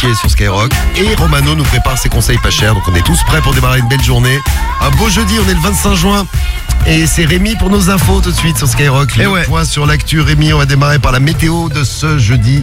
Ruquier sur Skyrock. Et Romano nous prépare ses conseils pas chers. Donc on est tous prêts pour démarrer une belle journée. Un beau jeudi, on est le 25 juin. Et c'est Rémi pour nos infos tout de suite sur Skyrock. Le point sur l'actu. Rémi, on va démarrer par la météo de ce jeudi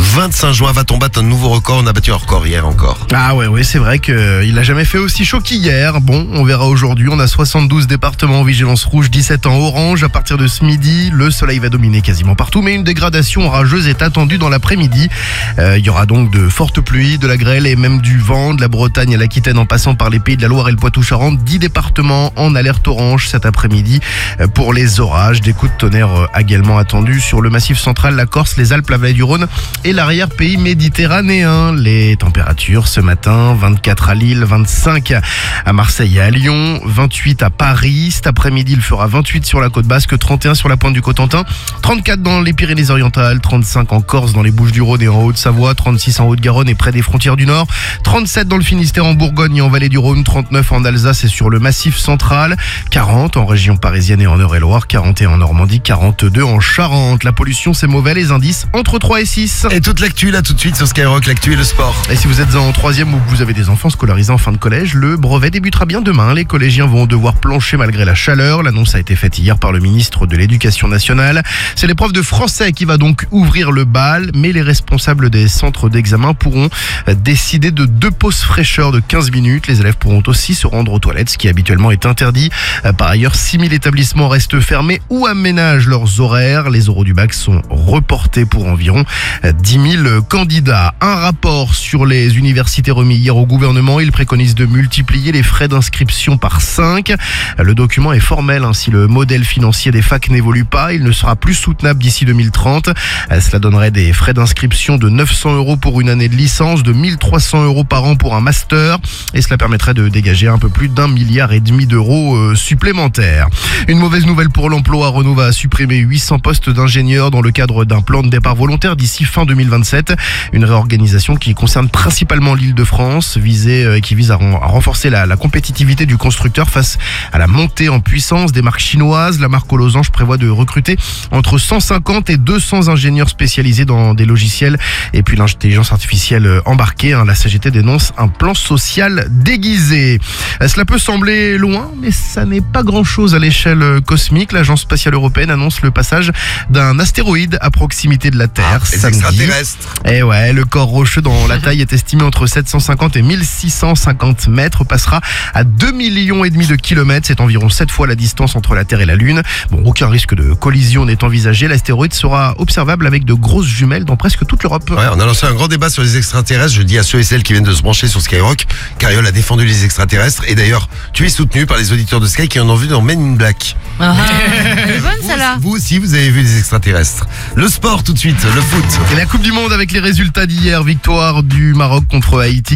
25 juin. Va-t-on battre un nouveau record? On a battu un record hier encore. Ah ouais, c'est vrai qu'il n'a jamais fait aussi chaud qu'hier. Bon, on verra aujourd'hui. On a 72 départements en vigilance rouge, 17 en orange. À partir de ce midi, le soleil va dominer quasiment partout. Mais une dégradation orageuse est attendue dans l'après-midi. Il y aura donc de fortes pluies, de la grêle et même du vent. De la Bretagne à l'Aquitaine en passant par les Pays de la Loire et le Poitou-Charentes. 10 départements en alerte orange cet après-midi pour les orages. Des coups de tonnerre également attendus sur le massif central, la Corse, les Alpes, la vallée du Rhône et l'arrière-pays méditerranéen. Les températures ce matin, 24 à Lille, 25 à Marseille et à Lyon, 28 à Paris. Cet après-midi, il fera 28 sur la côte basque, 31 sur la pointe du Cotentin, 34 dans les Pyrénées-Orientales, 35 en Corse, dans les Bouches-du-Rhône et en Haute-Savoie, 36 en Haute-Garonne et près des frontières du Nord, 37 dans le Finistère, en Bourgogne et en vallée du Rhône, 39 en Alsace et sur le massif central, 40 en région parisienne et en Eure-et-Loire, 41 en Normandie, 42 en Charente. La pollution, c'est mauvais, les indices entre 3 et 6. Et toute l'actu là tout de suite sur Skyrock, l'actu et le sport. Et si vous êtes en 3e ou que vous avez des enfants scolarisés en fin de collège, le brevet débutera bien demain. Les collégiens vont devoir plancher malgré la chaleur. L'annonce a été faite hier par le ministre de l'Éducation nationale. C'est l'épreuve de français qui va donc ouvrir le bal, mais les responsables des centres d'examen pourront décider de 2 pauses fraîcheur de 15 minutes. Les élèves pourront aussi se rendre aux toilettes, ce qui habituellement est interdit. Par ailleurs, 6000 établissements restent fermés ou aménagent leurs horaires. Les oraux du bac sont reportés pour environ 10 000 candidats. Un rapport sur les universités remis hier au gouvernement. Il préconise de multiplier les frais d'inscription par 5. Le document est formel. Si le modèle financier des facs n'évolue pas, il ne sera plus soutenable d'ici 2030. Cela donnerait des frais d'inscription de 900 € pour une année de licence, de 1300 € par an pour un master. Et cela permettrait de dégager un peu plus d'1,5 milliard d'euros supplémentaires. Une mauvaise nouvelle pour l'emploi. Renault va supprimer 800 postes d'ingénieurs dans le cadre d'un plan de départ volontaire d'ici fin 2027. Une réorganisation qui concerne principalement l'Île-de-France, qui vise à renforcer la compétitivité du constructeur face à la montée en puissance des marques chinoises. La marque aux losanges prévoit de recruter entre 150 et 200 ingénieurs spécialisés dans des logiciels et puis l'intelligence artificielle embarquée. La CGT dénonce un plan social déguisé. Cela peut sembler loin, mais ça n'est pas grand-chose à l'échelle cosmique. L'Agence spatiale européenne annonce le passage d'un astéroïde à proximité de la Terre. Les extraterrestres. Et ouais, le corps rocheux dont la taille est estimée entre 750 et 1650 mètres passera à 2,5 millions de kilomètres. C'est environ 7 fois la distance entre la Terre et la Lune. Bon, aucun risque de collision n'est envisagé. L'astéroïde sera observable avec de grosses jumelles dans presque toute l'Europe. Ouais, on a lancé un grand débat sur les extraterrestres. Je dis à ceux et celles qui viennent de se brancher sur Skyrock, Cariole a défendu les extraterrestres. Et d'ailleurs, tu es soutenu par les auditeurs de Sky qui en ont vu dans Men in Black. C'est bonne celle-là. Vous aussi, vous avez vu les extraterrestres. Le sport tout de suite, le foot. Et la Coupe du Monde avec les résultats d'hier. Victoire du Maroc contre Haïti,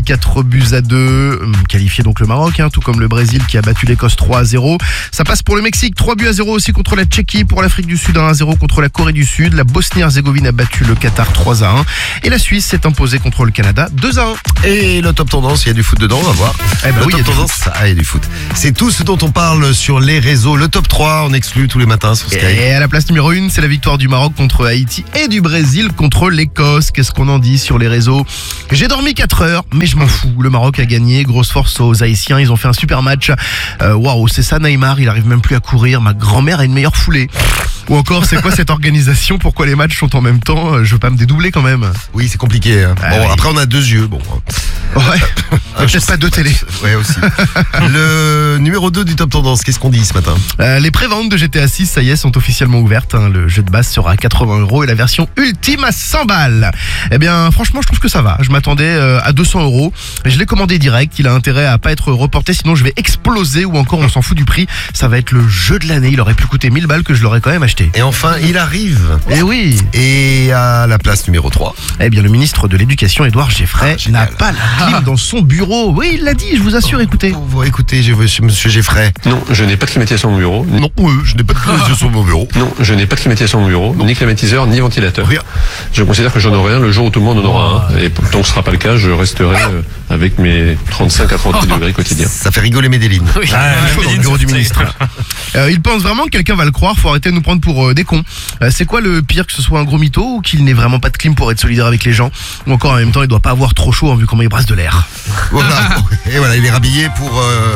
4-2. Qualifié donc le Maroc, tout comme le Brésil qui a battu l'Écosse 3-0. Ça passe pour le Mexique, 3-0 aussi contre la Tchéquie. Pour l'Afrique du Sud, 1-0 contre la Corée du Sud. La Bosnie-Herzégovine a battu le Qatar 3-1. Et la Suisse s'est imposée contre le Canada 2-1. Et le top tendance, il y a du foot dedans, on va voir. Le top tendance, il y a du foot. C'est tout ce dont on parle sur les réseaux. Le top 3, on exclut tous les matins sur Sky. Et à la place numéro 1, c'est la victoire du Maroc contre Haïti et du Brésil contre l'Écosse. Qu'est-ce qu'on en dit sur les réseaux? J'ai dormi 4 heures, mais je m'en fous. Le Maroc a gagné, grosse force aux Haïtiens. Ils ont fait un super match. Waouh, c'est ça Neymar, il arrive même plus à courir. Ma grand-mère a une meilleure foulée. Ou encore, c'est quoi cette organisation? Pourquoi les matchs sont en même temps? Je veux pas me dédoubler quand même. Oui, c'est compliqué. Bon, oui. Après on a 2 yeux. Bon. Ouais. Peut-être pas 2 télé. Ouais, aussi. Le numéro 2 du top tendance, qu'est-ce qu'on dit ce matin? Les préventes de GTA 6, ça y est, sont officiellement ouvertes. Le jeu de base sera à 80 € et la version ultime à 100 balles. Eh bien, franchement, je trouve que ça va. Je m'attendais à 200 €. Je l'ai commandé direct. Il a intérêt à pas être reporté, sinon je vais exploser ou encore on s'en fout du prix. Ça va être le jeu de l'année. Il aurait pu coûter 1000 balles que je l'aurais quand même acheté. Et enfin, il arrive. Et oui. Et à la place numéro 3. Eh bien, le ministre de l'Éducation, Édouard Geffray, n'a pas la clim dans son bureau. Oui, il l'a dit, je vous assure, écoutez. Écoutez, monsieur Geffray. Non, je n'ai pas de climatisation dans mon bureau. Non, je n'ai pas de climatisation sur mon bureau. Non, je n'ai pas de climatisation dans mon bureau, ni climatiseur, ni ventilateur. Rien. Je considère que j'en aurai un le jour où tout le monde en aura un. Et tant que ce ne sera pas le cas, je resterai avec mes 35 à 38 degrés quotidiens. Ça fait rigoler Medellin. Chaud dans le bureau du ministre. Il pense vraiment que quelqu'un va le croire, faut arrêter de nous prendre pour des cons. C'est quoi le pire, que ce soit un gros mytho ou qu'il n'ait vraiment pas de clim pour être solidaire avec les gens, ou encore en même temps il doit pas avoir trop chaud vu comment il brasse de l'air. Voilà. Et voilà, il est rhabillé pour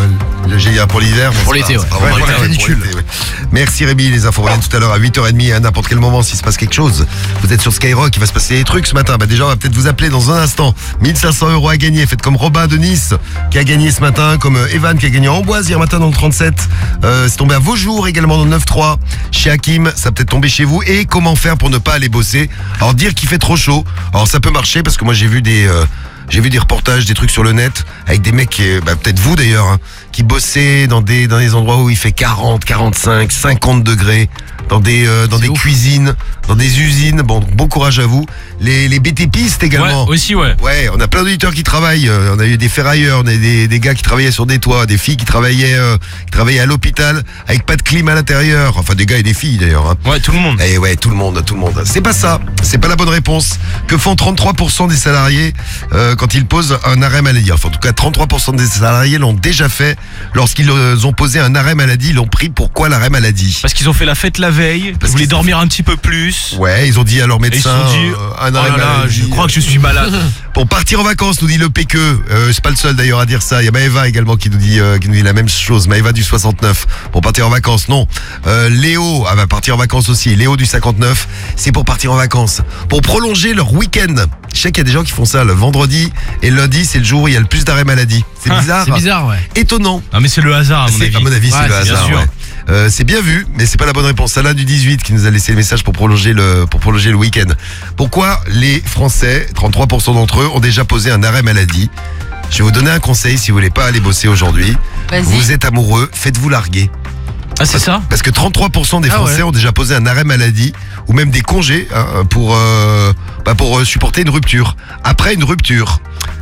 pour l'hiver. Pour l'été, ouais. Pour la canicule. l'été, ouais. Merci Rémi, les infos reviennent tout à l'heure à 8h30 à n'importe quel moment s'il se passe quelque chose. Vous êtes sur Skyrock, il va se passer des trucs ce matin. Déjà on va peut-être vous appeler dans un instant. 1500 € à gagner, faites comme Robin de Nice qui a gagné ce matin, comme Evan qui a gagné en Amboise hier matin dans le 37. C'est tombé à Vaujours également dans le 9-3. Chez Hakim, ça peut être tombé chez vous. Et comment faire pour ne pas aller bosser? Alors dire qu'il fait trop chaud. Alors ça peut marcher parce que moi j'ai vu des reportages, des trucs sur le net avec des mecs, peut-être vous d'ailleurs, hein, qui bossaient dans des endroits où il fait 40, 45, 50 degrés, dans des cuisines, dans des usines. Bon courage à vous. Les BTPistes également. Ouais, aussi, ouais. Ouais, on a plein d'auditeurs qui travaillent. On a eu des ferrailleurs, on a des gars qui travaillaient sur des toits, des filles qui travaillaient à l'hôpital avec pas de clim à l'intérieur. Enfin, des gars et des filles d'ailleurs. Hein. Ouais, tout le monde. Et ouais, tout le monde. C'est pas ça. C'est pas la bonne réponse. Que font 33% des salariés quand ils posent un arrêt maladie? Enfin, en tout cas, 33% des salariés l'ont déjà fait lorsqu'ils ont posé un arrêt maladie. Ils l'ont pris. Pourquoi l'arrêt maladie? Parce qu'ils ont fait la fête la veille, ils voulaient dormir un petit peu plus. Ouais, ils ont dit à leur médecin un arrêt maladie. Je crois que je suis malade. Pour partir en vacances, nous dit le PQ. C'est pas le seul d'ailleurs à dire ça. Il y a Maëva également qui nous dit la même chose. Maëva du 69. Pour partir en vacances, non. Léo va partir en vacances aussi. Léo du 59. C'est pour partir en vacances. Pour prolonger leur week-end. Je sais qu'il y a des gens qui font ça le vendredi et le lundi, c'est le jour où il y a le plus d'arrêts maladie. C'est bizarre. C'est bizarre, ouais. Étonnant. Ah mais c'est le hasard à mon avis. À mon avis, c'est le bien hasard. sûr. Ouais. C'est bien vu, mais c'est pas la bonne réponse. Salah du 18 qui nous a laissé le message pour prolonger le week-end. Pourquoi les Français, 33% d'entre eux, ont déjà posé un arrêt maladie? Je vais vous donner un conseil si vous voulez pas aller bosser aujourd'hui. Vas-y. Vous êtes amoureux, faites-vous larguer. Ah c'est ça? Parce que 33% des Français ont déjà posé un arrêt maladie ou même des congés pour supporter une rupture. Après une rupture,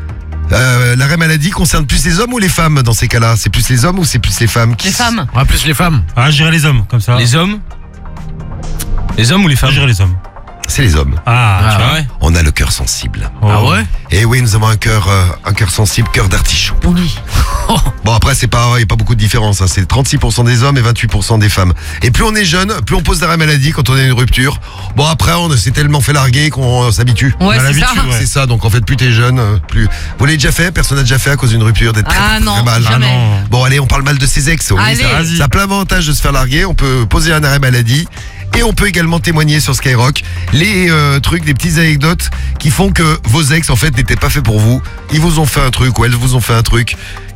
l'arrêt maladie concerne plus les hommes ou les femmes dans ces cas-là? C'est plus les hommes ou c'est plus les femmes Les femmes. Ah, plus les femmes. Ah, j'irai les hommes, comme ça. Les hommes? Les hommes ou les femmes? J'irai les hommes. C'est les hommes. Ah, Tu vois, ouais. On a le cœur sensible. oh. Ah ouais? Et oui, nous avons un cœur sensible, cœur d'artichaut. Oui. Bon après il n'y a pas beaucoup de différence, hein. C'est 36% des hommes et 28% des femmes. Et plus on est jeune, plus on pose d'arrêt maladie quand on a une rupture. Bon après on s'est tellement fait larguer qu'on s'habitue. Ouais, On a c'est ça. l'habitude, ouais. C'est ça, donc en fait plus t'es jeune, plus... Vous l'avez déjà fait? Personne n'a déjà fait à cause d'une rupture d'être Ah très, non, très mal. jamais. Ah non. Bon allez, on parle mal de ses ex. Oui, Allez. Vas-y. ça a plein d'avantages de se faire larguer. On peut poser un arrêt maladie. Et on peut également témoigner sur Skyrock les trucs, des petites anecdotes qui font que vos ex en fait n'étaient pas faits pour vous. Ils vous ont fait un truc ou elles vous ont fait un truc